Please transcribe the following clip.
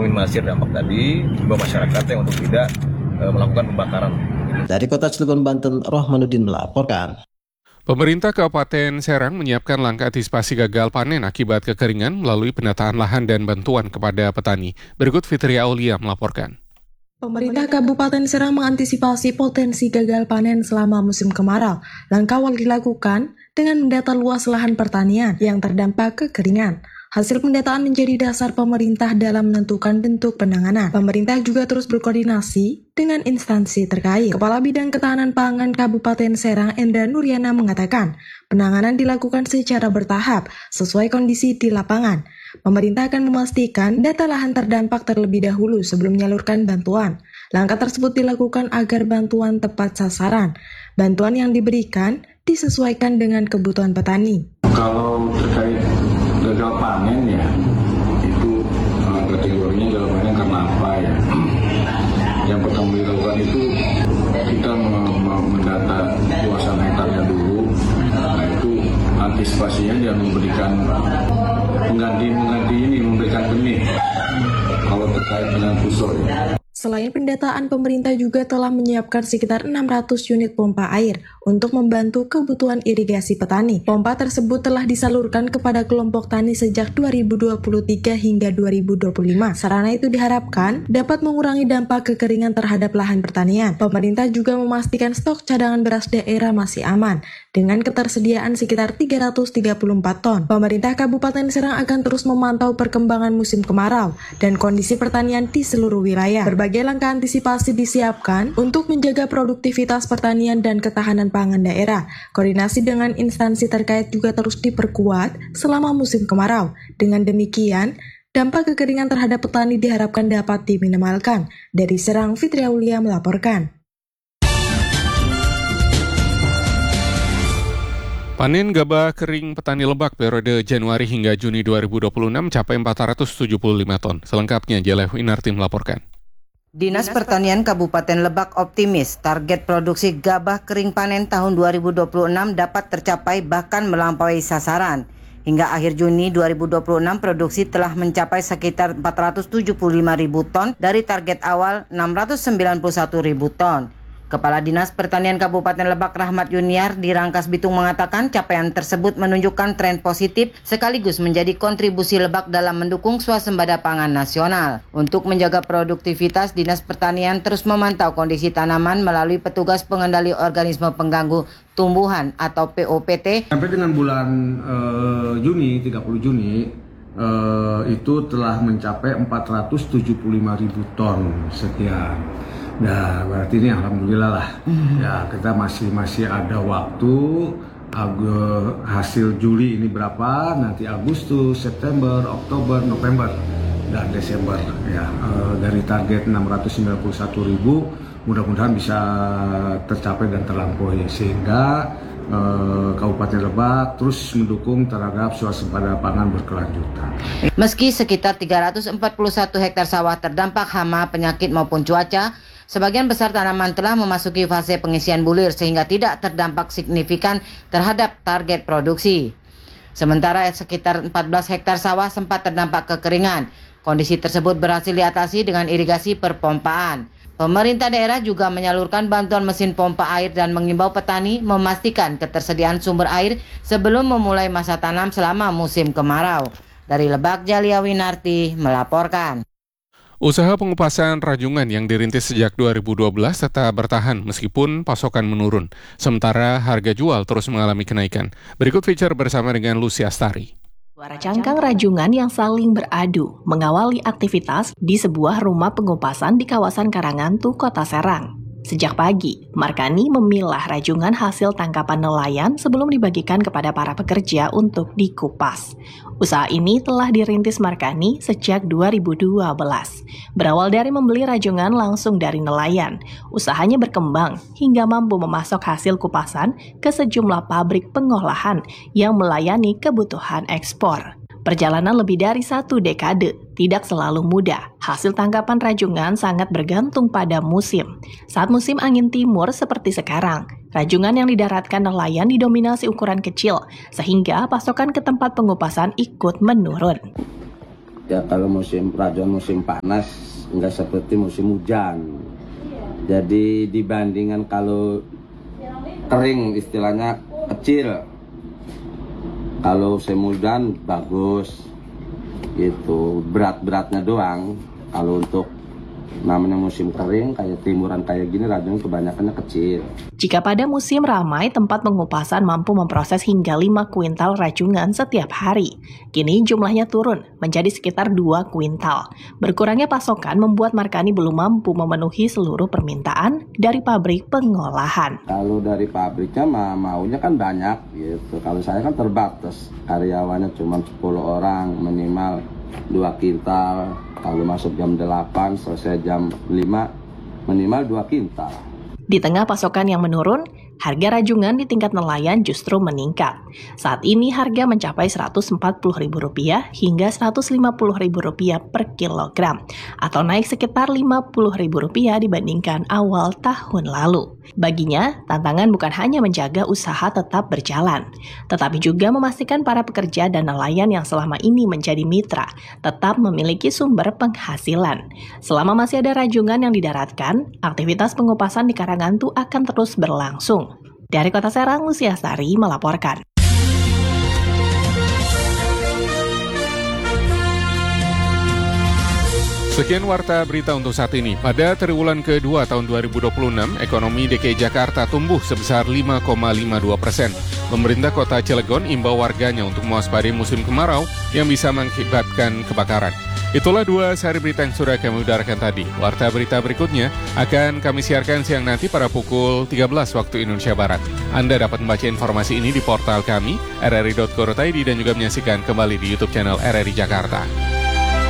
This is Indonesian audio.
meminimalisir dampak tadi, juga masyarakatnya untuk tidak melakukan pembakaran. Dari Kota Cilegon, Banten, Rohmanuddin melaporkan. Pemerintah Kabupaten Serang menyiapkan langkah antisipasi gagal panen akibat kekeringan melalui penataan lahan dan bantuan kepada petani. Berikut Fitri Aulia melaporkan. Pemerintah Kabupaten Serang mengantisipasi potensi gagal panen selama musim kemarau. Langkah awal dilakukan dengan mendata luas lahan pertanian yang terdampak kekeringan. Hasil pendataan menjadi dasar pemerintah dalam menentukan bentuk penanganan. Pemerintah juga terus berkoordinasi dengan instansi terkait. Kepala Bidang Ketahanan Pangan Kabupaten Serang, Endra Nuryana, mengatakan penanganan dilakukan secara bertahap sesuai kondisi di lapangan. Pemerintah akan memastikan data lahan terdampak terlebih dahulu sebelum menyalurkan bantuan. Langkah tersebut dilakukan agar bantuan tepat sasaran. Bantuan yang diberikan disesuaikan dengan kebutuhan petani. Kalau terkait gagal panen ya, itu kategorinya gagal panen karena apa ya? Yang pertama dilakukan itu kita mendata luasan hektarnya dulu. Nah itu antisipasinya dia memberikan mengganti ini, memberikan benih. Kalau terkait dengan pusok ya. Selain pendataan, pemerintah juga telah menyiapkan sekitar 600 unit pompa air untuk membantu kebutuhan irigasi petani. Pompa tersebut telah disalurkan kepada kelompok tani sejak 2023 hingga 2025. Sarana itu diharapkan dapat mengurangi dampak kekeringan terhadap lahan pertanian. Pemerintah juga memastikan stok cadangan beras daerah masih aman, dengan ketersediaan sekitar 334 ton. Pemerintah Kabupaten Serang akan terus memantau perkembangan musim kemarau dan kondisi pertanian di seluruh wilayah. Berbagai langkah antisipasi disiapkan untuk menjaga produktivitas pertanian dan ketahanan pangan daerah. Koordinasi dengan instansi terkait juga terus diperkuat selama musim kemarau. Dengan demikian, dampak kekeringan terhadap petani diharapkan dapat diminimalkan. Dari Serang, Fitri Aulia melaporkan. Panen gabah kering petani Lebak periode Januari hingga Juni 2026 mencapai 475 ton. Selengkapnya Jeleh Winarti melaporkan. Dinas Pertanian Kabupaten Lebak optimis target produksi gabah kering panen tahun 2026 dapat tercapai bahkan melampaui sasaran. Hingga akhir Juni 2026 produksi telah mencapai sekitar 475.000 ton dari target awal 691.000 ton. Kepala Dinas Pertanian Kabupaten Lebak Rahmat Yuniar di Rangkas Bitung mengatakan capaian tersebut menunjukkan tren positif sekaligus menjadi kontribusi Lebak dalam mendukung swasembada pangan nasional. Untuk menjaga produktivitas, Dinas Pertanian terus memantau kondisi tanaman melalui petugas pengendali organisme pengganggu tumbuhan atau POPT. Sampai dengan bulan Juni, 30 Juni, itu telah mencapai 475.000 ton sekian. Nah, berarti ini alhamdulillah lah. Ya, kita masih ada waktu. Hasil Juli ini berapa? Nanti Agustus, September, Oktober, November, dan Desember. Ya, dari target 691.000, mudah-mudahan bisa tercapai dan terlampaui sehingga Kabupaten Lebak terus mendukung terhadap swasembada pangan berkelanjutan. Meski sekitar 341 hektar sawah terdampak hama, penyakit maupun cuaca, sebagian besar tanaman telah memasuki fase pengisian bulir sehingga tidak terdampak signifikan terhadap target produksi. Sementara sekitar 14 hektar sawah sempat terdampak kekeringan. Kondisi tersebut berhasil diatasi dengan irigasi perpompaan. Pemerintah daerah juga menyalurkan bantuan mesin pompa air dan mengimbau petani memastikan ketersediaan sumber air sebelum memulai masa tanam selama musim kemarau. Dari Lebak, Jalia Winarti melaporkan. Usaha pengupasan rajungan yang dirintis sejak 2012 tetap bertahan meskipun pasokan menurun. Sementara harga jual terus mengalami kenaikan. Berikut feature bersama dengan Lucy Astari. Suara cangkang rajungan yang saling beradu mengawali aktivitas di sebuah rumah pengupasan di kawasan Karangantu, Kota Serang. Sejak pagi, Markani memilah rajungan hasil tangkapan nelayan sebelum dibagikan kepada para pekerja untuk dikupas. Usaha ini telah dirintis Markani sejak 2012. Berawal dari membeli rajungan langsung dari nelayan, usahanya berkembang hingga mampu memasok hasil kupasan ke sejumlah pabrik pengolahan yang melayani kebutuhan ekspor. Perjalanan lebih dari 1 dekade tidak selalu mudah. Hasil tangkapan rajungan sangat bergantung pada musim. Saat musim angin timur seperti sekarang, rajungan yang didaratkan nelayan didominasi ukuran kecil, sehingga pasokan ke tempat pengupasan ikut menurun. Ya kalau rajungan musim panas nggak seperti musim hujan. Jadi dibandingkan kalau kering istilahnya kecil. Kalau musim hujan bagus. Gitu, berat-beratnya doang. Kalau untuk namanya musim kering kayak timuran kayak gini rajungan kebanyakannya kecil. Jika pada musim ramai, tempat pengupasan mampu memproses hingga 5 kuintal rajungan setiap hari. Kini jumlahnya turun menjadi sekitar 2 kuintal. Berkurangnya pasokan membuat Markani belum mampu memenuhi seluruh permintaan dari pabrik pengolahan. Kalau dari pabriknya maunya kan banyak gitu. Kalau saya kan terbatas, karyawannya cuma 10 orang, minimal 2 kintal. Kalau masuk jam 8, selesai jam 5, minimal 2 kintal. Di tengah pasokan yang menurun, harga rajungan di tingkat nelayan justru meningkat. Saat ini harga mencapai Rp140.000 hingga Rp150.000 per kilogram, atau naik sekitar Rp50.000 dibandingkan awal tahun lalu. Baginya, tantangan bukan hanya menjaga usaha tetap berjalan, tetapi juga memastikan para pekerja dan nelayan yang selama ini menjadi mitra tetap memiliki sumber penghasilan. Selama masih ada rajungan yang didaratkan, aktivitas pengupasan di Karangantu akan terus berlangsung. Dari Kota Serang, Lucia Astari melaporkan. Sekian warta berita untuk saat ini. Pada triwulan kedua tahun 2026, ekonomi DKI Jakarta tumbuh sebesar 5,52%. Pemerintah Kota Cilegon imbau warganya untuk mewaspadai musim kemarau yang bisa mengakibatkan kebakaran. Itulah 2 sehari berita yang sudah kami udarakan tadi. Warta berita berikutnya akan kami siarkan siang nanti pada pukul 13 waktu Indonesia Barat. Anda dapat membaca informasi ini di portal kami, rri.co.id, dan juga menyaksikan kembali di YouTube channel RRI Jakarta.